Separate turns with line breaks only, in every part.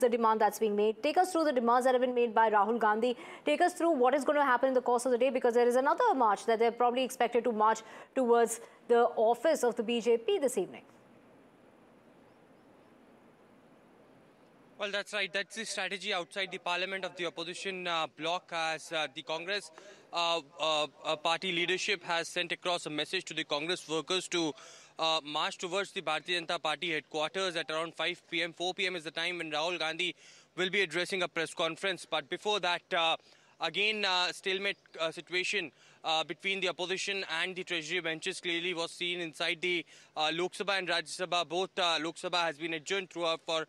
the demand that's being made. Take us through the demands that have been made by Rahul Gandhi. Take us through what is going to happen in the course of the day, because there is another march that they're probably expected to march towards the office of the BJP this evening.
Well, that's right. That's the strategy outside the parliament of the opposition bloc, as the Congress party leadership has sent across a message to the Congress workers to march towards the Bharatiya Janata Party headquarters at around 5 p.m. 4 p.m. is the time when Rahul Gandhi will be addressing a press conference. But before that, again, stalemate situation between the opposition and the treasury benches clearly was seen inside the Lok Sabha and Rajya Sabha. Both Lok Sabha has been adjourned throughout for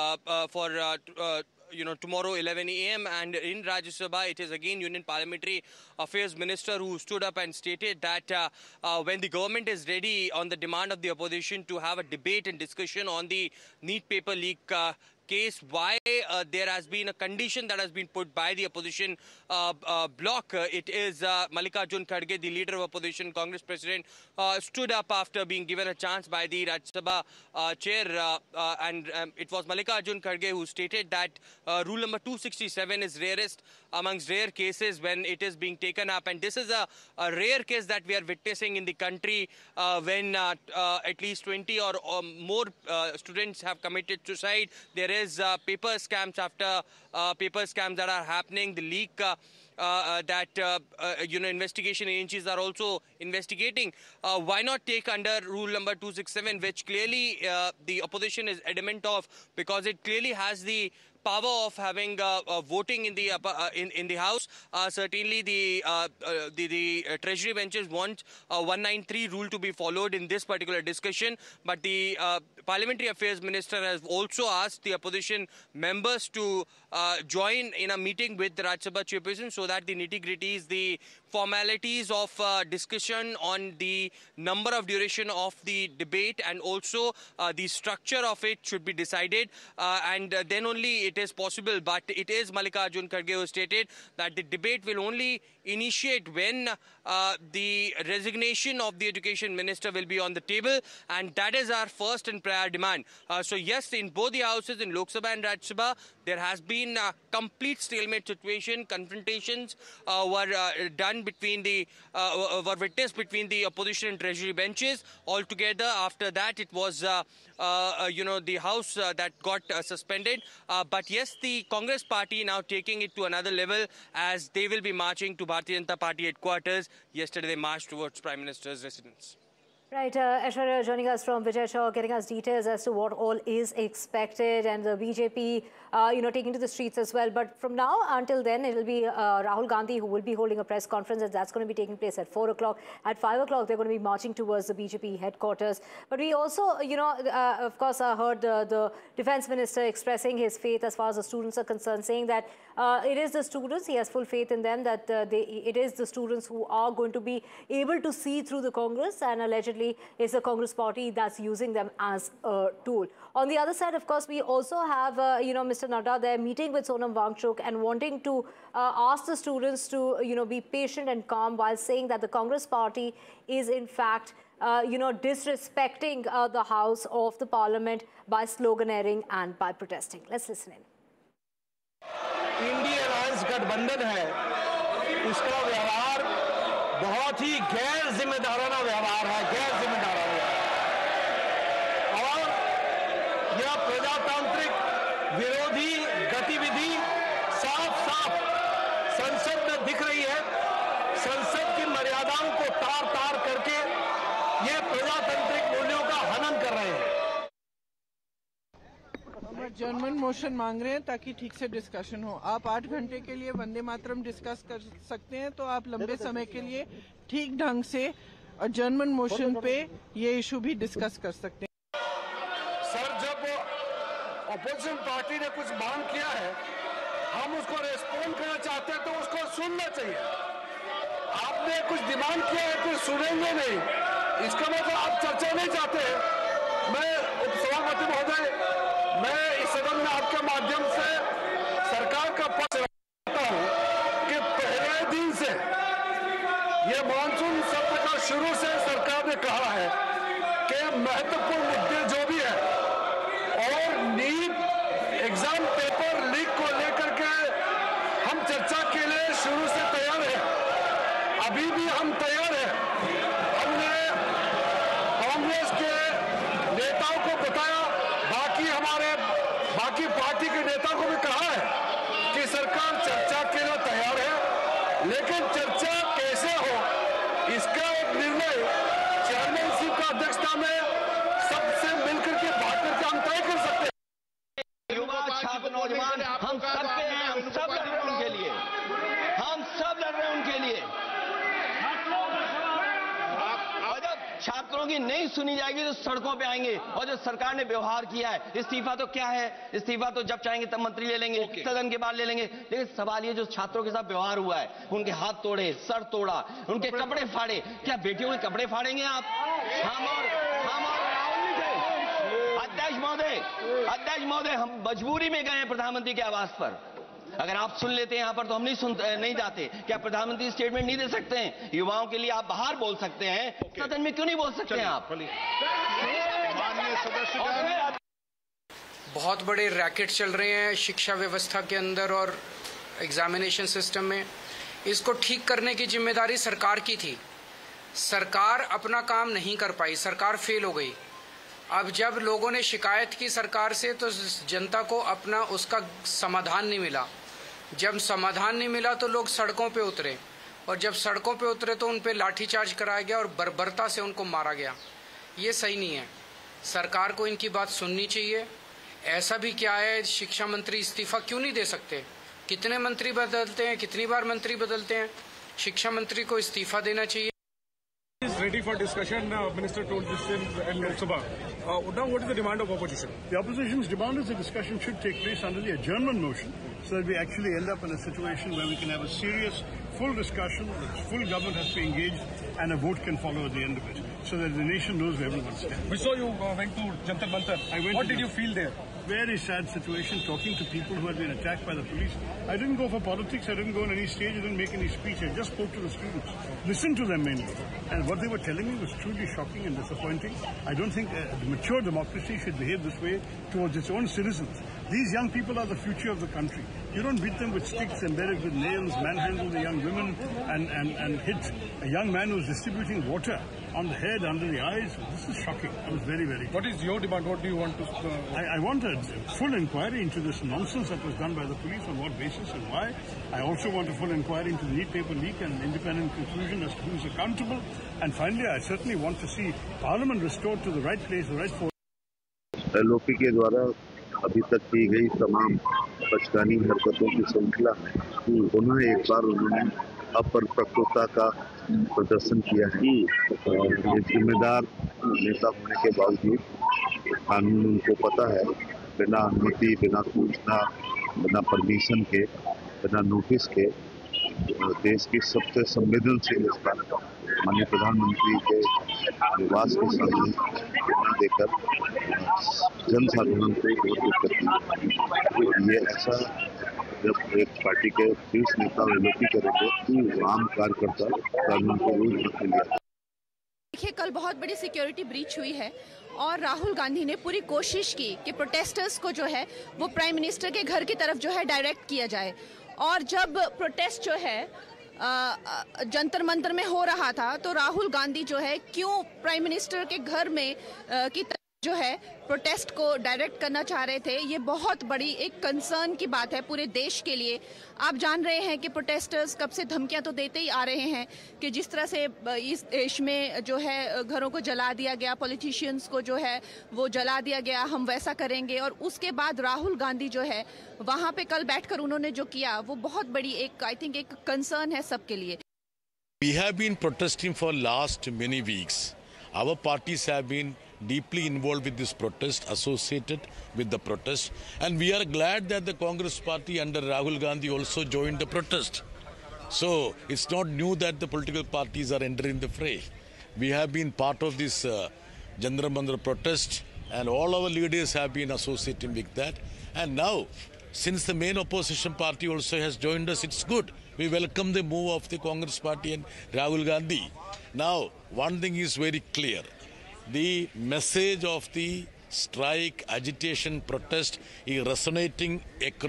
tomorrow 11 a.m. and in Rajya Sabha it is again Union Parliamentary Affairs Minister who stood up and stated that when the government is ready on the demand of the opposition to have a debate and discussion on the NEET paper leak case, why there has been a condition that has been put by the opposition bloc. It is Mallikarjun Kharge, the leader of opposition, Congress president, stood up after being given a chance by the Rajya Sabha chair, and it was Mallikarjun Kharge who stated that rule number 267 is rarest amongst rare cases when it is being taken up, and this is a rare case that we are witnessing in the country when at least 20 or more students have committed suicide. There is paper scams after paper scams that are happening. The leak that investigation agencies are also investigating. Why not take under rule number 267, which clearly the opposition is adamant of, because it clearly has the power of having voting in the in the House. Certainly, the Treasury benches want 193 rule to be followed in this particular discussion. But the Parliamentary Affairs Minister has also asked the opposition members to join in a meeting with the Rajya Sabha chairperson so that the nitty-gritties, the formalities of discussion on the number of duration of the debate and also the structure of it should be decided, and then only it is possible. But it is Mallikarjun Kharge who stated that the debate will only initiate when the resignation of the education minister will be on the table, and that is our first and prior demand. So yes, in both the houses, in Lok Sabha and Rajya Sabha, there has been a complete stalemate situation. Confrontations were done between the were witnessed between the opposition and treasury benches. Altogether, after that, it was the House that got suspended. But yes, the Congress party now taking it to another level as they will be marching to Bharatiya Janata Party headquarters. Yesterday, they marched towards Prime Minister's residence.
Right, Aishwarya joining us from Vijay Shaw, getting us details as to what all is expected, and the BJP, taking to the streets as well. But from now until then, it will be Rahul Gandhi who will be holding a press conference, and that's going to be taking place at 4 o'clock. At 5 o'clock, they're going to be marching towards the BJP headquarters. But we also, of course, heard the defense minister expressing his faith as far as the students are concerned, saying that it is the students, he has full faith in them, that it is the students who are going to be able to see through the Congress, and allegedly is the Congress party that's using them as a tool. On the other side, of course, we also have, Mr. Nadda there meeting with Sonam Wangchuk and wanting to ask the students to, be patient and calm, while saying that the Congress party is in fact, disrespecting the House of the Parliament by sloganeering and by protesting. Let's listen in.
India alliance गठबंधन है, इसका व्यवहार बहुत ही गैर जिम्मेदाराना व्यवहार है, गैर जिम्मेदाराना, और यह प्रजातांत्रिक विरोधी गतिविधि साफ-साफ संसद में दिख रही है। संसद की मर्यादाओं को तार-तार करके ये प्रजातांत्रिक मूल्यों का हनन कर रहे हैं।
जर्मन मोशन मांग रहे हैं ताकि ठीक से डिस्कशन हो। आप 8 घंटे के लिए वंदे मातरम डिस्कस कर सकते हैं, तो आप लंबे समय के लिए ठीक ढंग से जर्मन मोशन पे ये इशू भी डिस्कस कर सकते हैं।
सर, जब अपोजिशन पार्टी ने कुछ मांग किया है, हम उसको रेस्पॉन्ड करना चाहते हैं तो उसको सुनना चाहिए। आपने कुछ डिमांड किया है फिर सुनेंगे नहीं, इसका मतलब आप चर्चा नहीं चाहते। मैं उपसभापति महोदय, मैं इस सदन में आपके माध्यम से सरकार का पक्ष रखता हूं कि पहले दिन से ये मानसून सत्र का शुरू से सरकार ने कहा है कि महत्वपूर्ण मुद्दे जो भी है और नीट एग्जाम पेपर लीक को लेकर के हम चर्चा के लिए शुरू से तैयार हैं, अभी भी हम तैयार हैं। हमने कांग्रेस के नेताओं को बताया, बाकी पार्टी के नेताओं को भी कहा है कि सरकार चर्चा के लिए तैयार है, लेकिन चर्चा कैसे हो इसका एक निर्णय चेयरमैनशिप का अध्यक्षता में सबसे मिलकर के बात करके हम तय कर सकते हैं।
युवा छात्र नौजवान हम सबके हैं, हम सब लड़ रहे हैं उनके लिए, हम सब लड़ रहे हैं उनके लिए। और जब छात्रों की नहीं सुनी जाएगी तो सड़कों पे आएंगे। और जो सरकार ने व्यवहार किया है, इस्तीफा तो क्या है, इस्तीफा तो जब चाहेंगे तब मंत्री ले लेंगे, सदन के बाद ले लेंगे। लेकिन सवाल ये जो छात्रों के साथ व्यवहार हुआ है, उनके हाथ तोड़े, सर तोड़ा, उनके कपड़े फाड़े, क्या बेटियों के कपड़े फाड़ेंगे आप? हम और राहुल जी थे। अध्यक्ष महोदय हम मजबूरी में गए हैं प्रधानमंत्री के आवास पर। अगर आप सुन लेते हैं यहाँ पर तो हम नहीं जाते। क्या प्रधानमंत्री स्टेटमेंट नहीं दे सकते हैं? युवाओं के लिए आप बाहर बोल सकते हैं, सदन में क्यों नहीं बोल सकते हैं आप?
बहुत बड़े रैकेट चल रहे हैं शिक्षा व्यवस्था के अंदर और एग्जामिनेशन सिस्टम में। इसको ठीक करने की जिम्मेदारी सरकार की थी। सरकार अपना काम नहीं कर पाई, सरकार फेल हो गई। अब जब लोगों ने शिकायत की सरकार से तो जनता को अपना उसका समाधान नहीं मिला। जब समाधान नहीं मिला तो लोग सड़कों पे उतरे, और जब सड़कों पे उतरे तो उन पे लाठीचार्ज कराया गया और बर्बरता से उनको मारा गया। ये सही नहीं है। सरकार को इनकी बात सुननी चाहिए। ऐसा भी क्या है, शिक्षा मंत्री इस्तीफा क्यों नहीं दे सकते? कितने मंत्री बदलते हैं, कितनी बार मंत्री बदलते हैं? शिक्षा मंत्री को इस्तीफा देना चाहिए।
Is ready for discussion. Minister told this in Lok Sabha. Now, what is the demand of opposition?
The opposition's demand is the discussion should take place under the adjournment motion, so that we actually end up in a situation where we can have a serious, full discussion, the full government has to be engaged, and a vote can follow at the end of it, so that the nation knows where everyone stands.
We saw you went to Jantar Mantar. What did you feel there?
Very sad situation, talking to people who had been attacked by the police. I didn't go for politics, I didn't go on any stage, I didn't make any speech, I just spoke to the students, listened to them mainly. And what they were telling me was truly shocking and disappointing. I don't think a mature democracy should behave this way towards its own citizens. These young people are the future of the country. You don't beat them with sticks embedded with nails, manhandle the young women and hit a young man who's distributing water on the head, under the eyes. This is shocking. I was very, very...
What is your demand? What do you want to...
I want a full inquiry into this nonsense that was done by the police, on what basis and why. I also want a full inquiry into the NEET paper leak and an independent conclusion as to who is accountable. And finally, I certainly want to see Parliament restored to the right place, the right form.
LOP के द्वारा अभी तक की गई तमाम बचकानी हरकतों की श्रृंखला में पुनः एक बार उन्होंने अपरिपक्वता का प्रदर्शन किया है। और ये जिम्मेदार नेता होने के बावजूद कानून उनको पता है, बिना अनुमति, बिना सूचना, बिना परमिशन के, बिना नोटिस के देश की सबसे संवेदनशील स्थान माननीय प्रधानमंत्री के निवास के सामने धरना देकर जन साधारण को वोट करती। ये ऐसा जब एक पार्टी के शीर्ष नेता LOP करेंगे तो आम कार्यकर्ता कानून को रोज रख लिया।
देखिए, कल बहुत बड़ी सिक्योरिटी ब्रीच हुई है और राहुल गांधी ने पूरी कोशिश की कि प्रोटेस्टर्स को जो है वो प्राइम मिनिस्टर के घर की तरफ जो है डायरेक्ट किया जाए। और जब प्रोटेस्ट जो है जंतर मंतर में हो रहा था तो राहुल गांधी जो है क्यों प्राइम मिनिस्टर के घर में की तरफ जो है प्रोटेस्ट को डायरेक्ट करना चाह रहे थे, ये बहुत बड़ी एक कंसर्न की बात है पूरे देश के लिए। आप जान रहे हैं कि प्रोटेस्टर्स कब से धमकियां तो देते ही आ रहे हैं कि जिस तरह से इस देश में जो है घरों को जला दिया गया, पॉलिटिशियंस को जो है वो जला दिया गया, हम वैसा करेंगे। और उसके बाद राहुल गांधी जो है वहां पे कल बैठकर उन्होंने जो किया वो बहुत बड़ी एक आई थिंक एक कंसर्न है सबके लिए।
We have been protesting for last many weeks. Our parties have been deeply involved with this protest, associated with the protest, and we are glad that the Congress party under Rahul Gandhi also joined the protest. So it's not new that the political parties are entering the fray. We have been part of this Jantar Mantar protest, and all our leaders have been associating with that. And now, since the main opposition party also has joined us, it's good. We welcome the move of the Congress party and Rahul Gandhi. Now, one thing is very clear. The message of the strike, agitation, protest is resonating across